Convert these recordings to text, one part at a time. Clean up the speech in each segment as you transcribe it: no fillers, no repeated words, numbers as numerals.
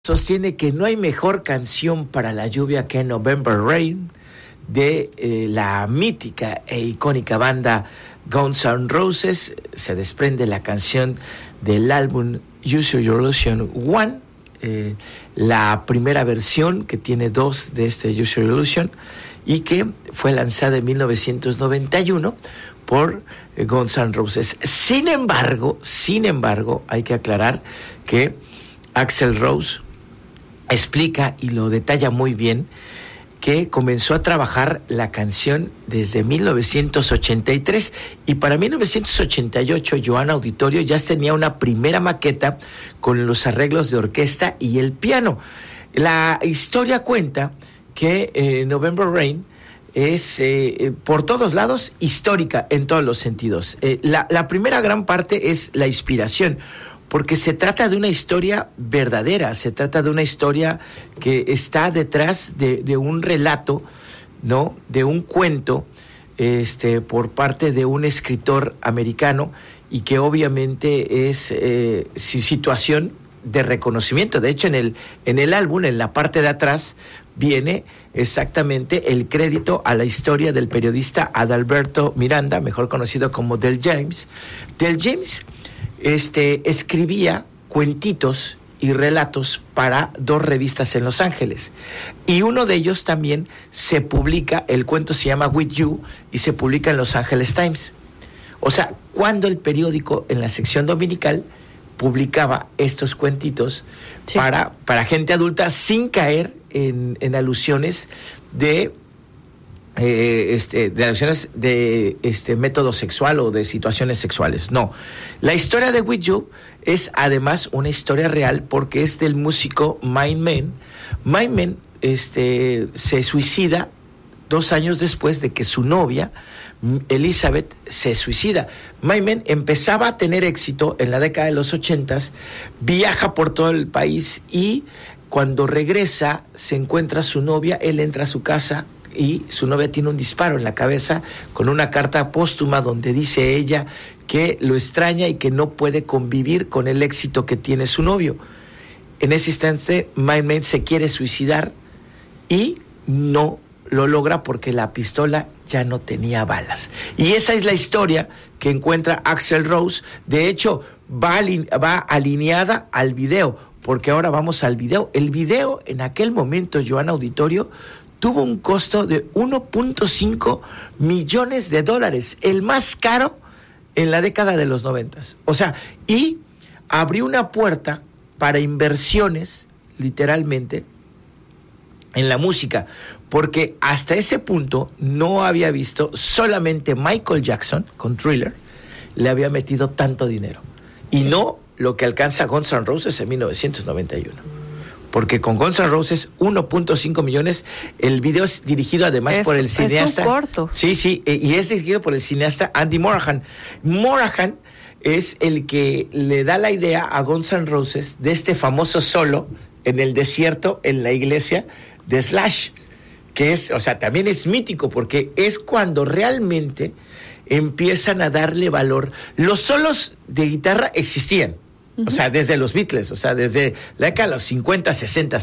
sostiene que no hay mejor canción para la lluvia que November Rain de la mítica e icónica banda Guns N' Roses. Se desprende la canción del álbum Use Your Illusion 1, la primera versión que tiene dos de este Use Your Illusion y que fue lanzada en 1991 por Guns N' Roses. Sin embargo, hay que aclarar que Axl Rose explica y lo detalla muy bien que comenzó a trabajar la canción desde 1983 y para 1988 Joan Auditorio ya tenía una primera maqueta con los arreglos de orquesta y el piano. La historia cuenta que November Rain es por todos lados histórica en todos los sentidos. La primera gran parte es la inspiración, porque se trata de una historia verdadera, se trata de una historia que está detrás de un relato, ¿no? De un cuento, por parte de un escritor americano y que obviamente es situación de reconocimiento. De hecho, en el álbum, en la parte de atrás, viene exactamente el crédito a la historia del periodista Adalberto Miranda, mejor conocido como Del James. Del James escribía cuentitos y relatos para dos revistas en Los Ángeles. Y uno de ellos también se publica, el cuento se llama With You, y se publica en Los Angeles Times. O sea, cuando el periódico en la sección dominical publicaba estos cuentitos, sí, para gente adulta sin caer en alusiones de alusiones de método sexual o de situaciones sexuales. No, la historia de With You es además una historia real porque es del músico Main Men. Main Men se suicida 2 años después de que su novia Elizabeth se suicida. Main Men empezaba a tener éxito en la década de los 80s, viaja por todo el país y cuando regresa se encuentra a su novia, él entra a su casa y su novia tiene un disparo en la cabeza con una carta póstuma donde dice ella que lo extraña y que no puede convivir con el éxito que tiene su novio. En ese instante, Main Men se quiere suicidar y no lo logra porque la pistola ya no tenía balas. Y esa es la historia que encuentra Axl Rose. De hecho, va alineada al video, porque ahora vamos al video. El video en aquel momento, Joan Auditorio, tuvo un costo de $1.5 millones, el más caro en la década de los 90s. O sea, y abrió una puerta para inversiones, literalmente, en la música, porque hasta ese punto no había visto, solamente Michael Jackson, con Thriller, le había metido tanto dinero. Y no lo que alcanza Guns N' Roses en 1991. Porque con Guns N' Roses 1.5 millones, el video es dirigido además por el cineasta. Es un corto. Sí, y es dirigido por el cineasta Andy Morahan. Morahan es el que le da la idea a Guns N' Roses de este famoso solo en el desierto, en la iglesia de Slash, que es, o sea, también es mítico porque es cuando realmente empiezan a darle valor. Los solos de guitarra existían. O sea, desde los Beatles, o sea, desde la década de los 50, 60,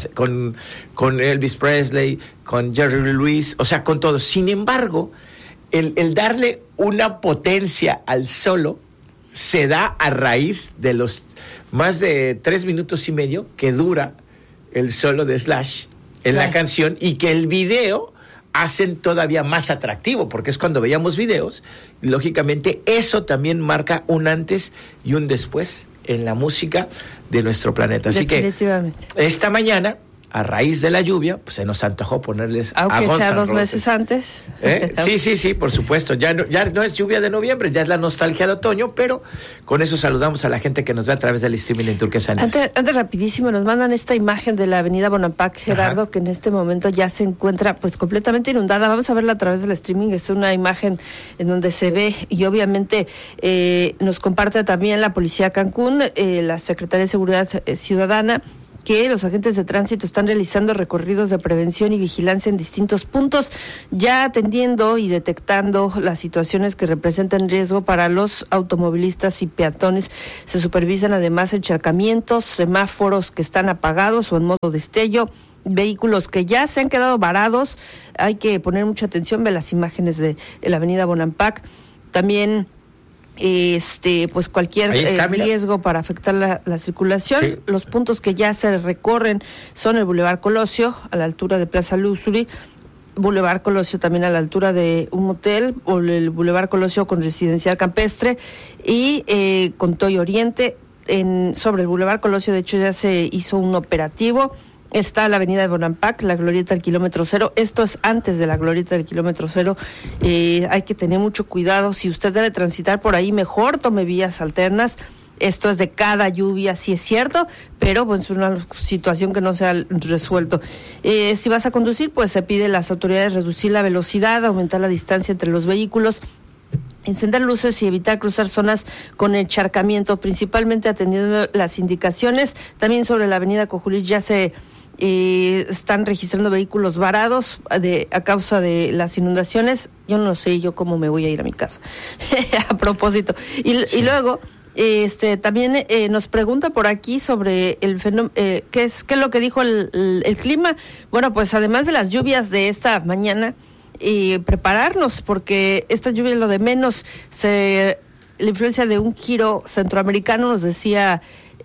con Elvis Presley, con Jerry Lee Lewis, o sea, con todo. Sin embargo, el darle una potencia al solo se da a raíz de los más de 3 minutos y medio que dura el solo de Slash en la canción y que el video hacen todavía más atractivo, porque es cuando veíamos videos, y lógicamente eso también marca un antes y un después en la música de nuestro planeta. Así que esta mañana, a raíz de la lluvia, pues se nos antojó ponerles aunque a Guns sea N' 2 Roses. meses antes. Sí, por supuesto. Ya no es lluvia de noviembre, ya es la nostalgia de otoño, pero con eso saludamos a la gente que nos ve a través del streaming en Turquesa News. Antes rapidísimo, nos mandan esta imagen de la avenida Bonampak, Gerardo, que en este momento ya se encuentra pues completamente inundada. Vamos a verla a través del streaming. Es una imagen en donde se ve y obviamente nos comparte también la Policía Cancún, la Secretaría de Seguridad Ciudadana, que los agentes de tránsito están realizando recorridos de prevención y vigilancia en distintos puntos, ya atendiendo y detectando las situaciones que representan riesgo para los automovilistas y peatones. Se supervisan además encharcamientos, semáforos que están apagados o en modo destello, vehículos que ya se han quedado varados. Hay que poner mucha atención, ve las imágenes de la avenida Bonampak. También pues cualquier riesgo para afectar la circulación. Sí. Los puntos que ya se recorren son el Boulevard Colosio, a la altura de Plaza Luxury, Boulevard Colosio también a la altura de un hotel, o el Boulevard Colosio con Residencial Campestre, y con Toy Oriente. Sobre el Boulevard Colosio, de hecho, ya se hizo un operativo. Está la avenida de Bonampak, la glorieta del kilómetro cero. Esto es antes de la glorieta del kilómetro cero. Hay que tener mucho cuidado. Si usted debe transitar por ahí, mejor tome vías alternas. Esto es de cada lluvia, sí es cierto, pero pues es una situación que no se ha resuelto. Si vas a conducir, pues se pide a las autoridades reducir la velocidad, aumentar la distancia entre los vehículos, encender luces y evitar cruzar zonas con encharcamiento, principalmente atendiendo las indicaciones. También sobre la avenida Cojulich ya se están registrando vehículos varados a causa de las inundaciones. Yo no sé yo cómo me voy a ir a mi casa. A propósito. Y luego también nos pregunta por aquí sobre el fenómeno, qué es lo que dijo el clima. Bueno, pues además de las lluvias de esta mañana, prepararnos, porque esta lluvia es lo de menos. La influencia de un giro centroamericano, nos decía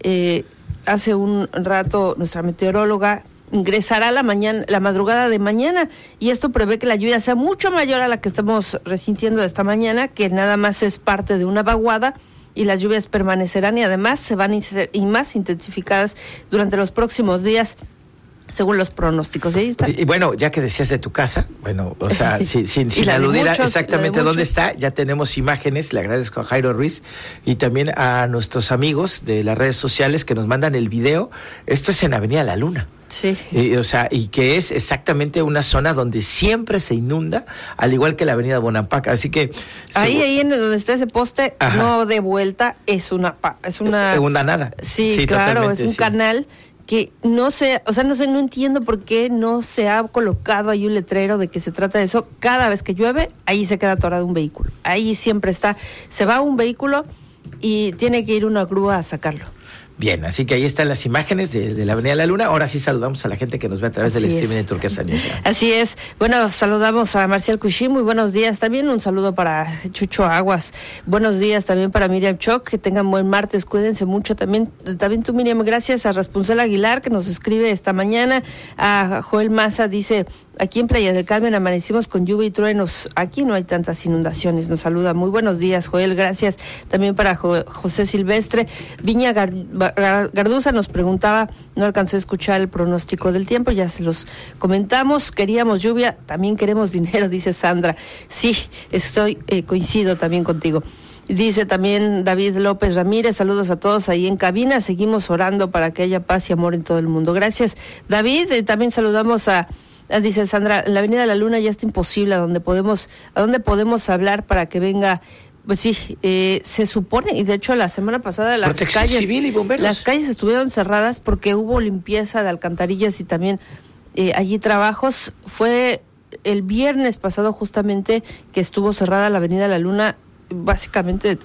hace un rato nuestra meteoróloga, ingresará la madrugada de mañana, y esto prevé que la lluvia sea mucho mayor a la que estamos resintiendo esta mañana, que nada más es parte de una vaguada, y las lluvias permanecerán y además se van a ser más intensificadas durante los próximos días, según los pronósticos. Ahí está. Y bueno, ya que decías de tu casa, bueno, o sea, sin aludir exactamente a dónde está, ya tenemos imágenes. Le agradezco a Jairo Ruiz y también a nuestros amigos de las redes sociales que nos mandan el video. Esto es en Avenida La Luna. Sí. Y que es exactamente una zona donde siempre se inunda, al igual que la avenida Bonampak. Así que ahí en donde está ese poste, ajá, no de vuelta, es una nada. Sí, claro, es un canal que no entiendo por qué no se ha colocado ahí un letrero de que se trata de eso. Cada vez que llueve, ahí se queda atorado un vehículo. Ahí siempre se va un vehículo y tiene que ir una grúa a sacarlo. Bien, así que ahí están las imágenes de la Avenida La Luna. Ahora sí saludamos a la gente que nos ve a través del streaming de Turquesa News. Así es. Bueno, saludamos a Marcial Cushí, muy buenos días. También un saludo para Chucho Aguas. Buenos días también para Miriam Choc, que tengan buen martes, cuídense mucho. También tú, Miriam, gracias a Raspuncel Aguilar, que nos escribe esta mañana. A Joel Maza dice: aquí en Playa del Carmen amanecimos con lluvia y truenos. Aquí no hay tantas inundaciones. Nos saluda. Muy buenos días, Joel. Gracias. También para José Silvestre. Viña Garduza nos preguntaba, no alcanzó a escuchar el pronóstico del tiempo, ya se los comentamos. Queríamos lluvia, también queremos dinero, dice Sandra. Sí, coincido también contigo. Dice también David López Ramírez: saludos a todos ahí en cabina, seguimos orando para que haya paz y amor en todo el mundo. Gracias, David. También saludamos dice Sandra, en la Avenida La Luna ya está imposible, ¿a dónde podemos hablar para que venga? Pues sí, se supone, y de hecho la semana pasada las calles estuvieron cerradas porque hubo limpieza de alcantarillas y también allí trabajos. Fue el viernes pasado justamente que estuvo cerrada la Avenida La Luna, básicamente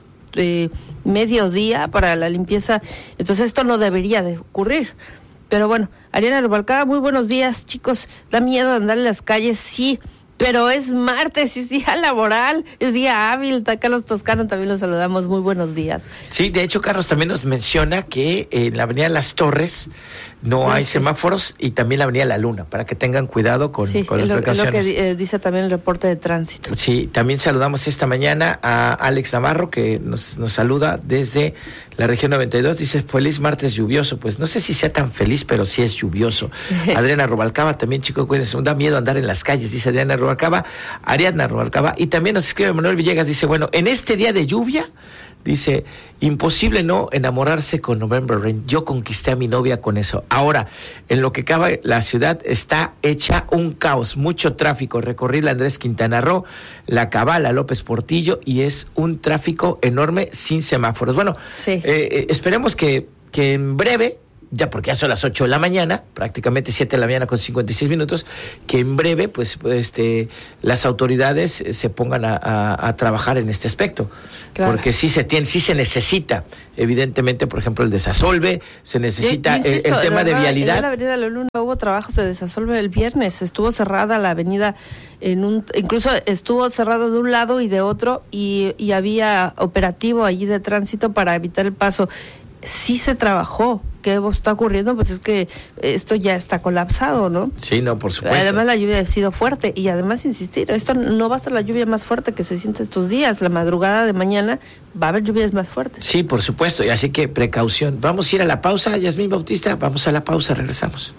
mediodía para la limpieza. Entonces esto no debería de ocurrir. Pero bueno, Ariana Rubalcaba, muy buenos días, chicos. Da miedo andar en las calles, sí, pero es martes, es día laboral, es día hábil. Carlos Toscano también los saludamos, muy buenos días. Sí, de hecho, Carlos también nos menciona que en la avenida Las Torres no hay semáforos, y también la avenida La Luna, para que tengan cuidado con las precauciones. Es lo que dice también el reporte de tránsito. Sí, también saludamos esta mañana a Alex Navarro, que nos saluda desde la región 92, dice: feliz martes lluvioso. Pues no sé si sea tan feliz, pero sí es lluvioso. Adriana Rubalcaba también, chico, cuídense, da miedo andar en las calles, dice Ariadna Rubalcaba. Y también nos escribe Manuel Villegas, dice: bueno, en este día de lluvia, dice, imposible no enamorarse con November Rain. Yo conquisté a mi novia con eso. Ahora, en lo que cabe, la ciudad está hecha un caos, mucho tráfico. Recorrí la Andrés Quintana Roo, la Cabala, López Portillo, y es un tráfico enorme sin semáforos. Bueno, sí. Esperemos que en breve ya porque ya son las 8 de la mañana, prácticamente 7 de la mañana con 56 minutos, que en breve pues las autoridades se pongan a trabajar en este aspecto. Claro. Porque sí se necesita, evidentemente, por ejemplo, el desasolve, se necesita el tema de vialidad. En la avenida La Luna hubo trabajos de desasolve el viernes, estuvo cerrada la avenida, incluso estuvo cerrada de un lado y de otro, y había operativo allí de tránsito para evitar el paso. Sí se trabajó. ¿Qué está ocurriendo? Pues es que esto ya está colapsado, ¿no? Sí, no, por supuesto. Además la lluvia ha sido fuerte y además insistir, esto no va a ser la lluvia más fuerte que se siente estos días, la madrugada de mañana va a haber lluvias más fuertes. Sí, por supuesto, y así que precaución. Vamos a ir a la pausa, Yasmín Bautista, vamos a la pausa, regresamos.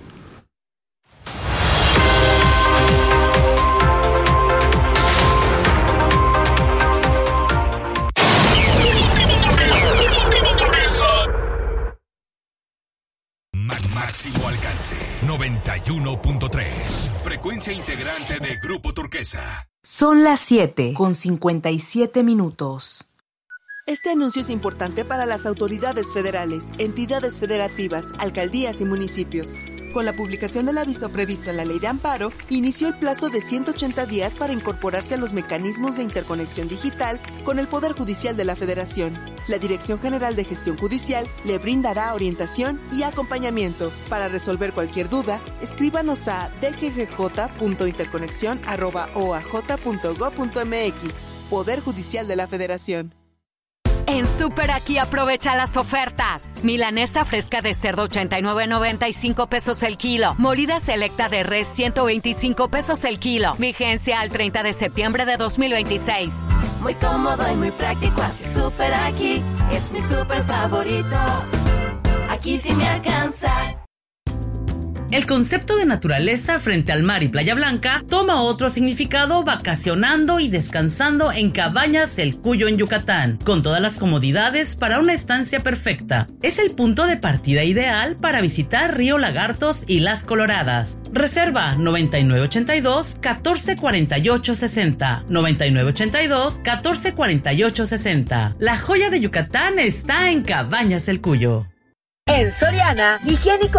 Máximo alcance, 91.3. Frecuencia integrante de Grupo Turquesa. Son las 7:57. Este anuncio es importante para las autoridades federales, entidades federativas, alcaldías y municipios. Con la publicación del aviso previsto en la Ley de Amparo, inició el plazo de 180 días para incorporarse a los mecanismos de interconexión digital con el Poder Judicial de la Federación. La Dirección General de Gestión Judicial le brindará orientación y acompañamiento. Para resolver cualquier duda, escríbanos a dggj.interconexión@oaj.gov.mx. Poder Judicial de la Federación. En Super Aquí aprovecha las ofertas. Milanesa fresca de cerdo 89.95 pesos el kilo. Molida selecta de res 125 pesos el kilo. Vigencia al 30 de septiembre de 2026. Muy cómodo y muy práctico, así Super Aquí es mi super favorito. Aquí sí me alcanza. El concepto de naturaleza frente al mar y Playa Blanca toma otro significado vacacionando y descansando en Cabañas El Cuyo en Yucatán, con todas las comodidades para una estancia perfecta. Es el punto de partida ideal para visitar Río Lagartos y Las Coloradas. Reserva 9982-1448-60, 9982-1448-60. La joya de Yucatán está en Cabañas El Cuyo. En Soriana, higiénico